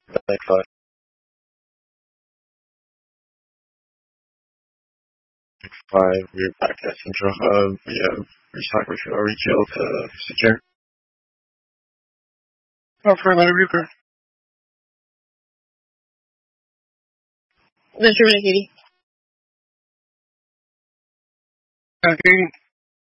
Like 5. 5, we're back at Central Hub. We have recycled retail to secure. Oh, for another Reaper. Mr. Katie. Katie.